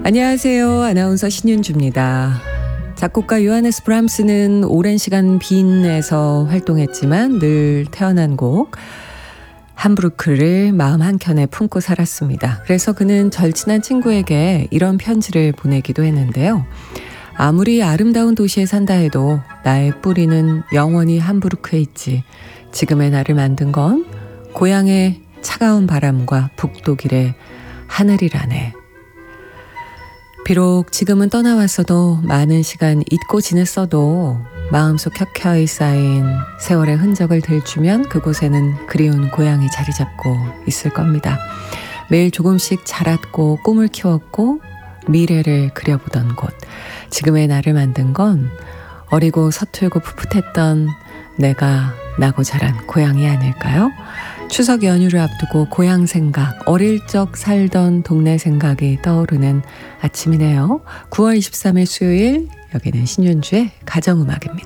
안녕하세요. 아나운서 신윤주입니다. 작곡가 요하네스 브람스는 오랜 시간 빈에서 활동했지만 늘 태어난 곡 함부르크를 마음 한켠에 품고 살았습니다. 그래서 그는 절친한 친구에게 이런 편지를 보내기도 했는데요. 아무리 아름다운 도시에 산다 해도 나의 뿌리는 영원히 함부르크에 있지. 지금의 나를 만든 건 고향의 차가운 바람과 북독일의 하늘이라네. 비록 지금은 떠나왔어도 많은 시간 잊고 지냈어도 마음속 켜켜이 쌓인 세월의 흔적을 들추면 그곳에는 그리운 고향이 자리 잡고 있을 겁니다. 매일 조금씩 자랐고 꿈을 키웠고 미래를 그려보던 곳. 지금의 나를 만든 건 어리고 서툴고 풋풋했던 내가 나고 자란 고향이 아닐까요? 추석 연휴를 앞두고 고향 생각, 어릴 적 살던 동네 생각이 떠오르는 아침이네요. 9월 23일 수요일, 여기는 신윤주의 가정음악입니다.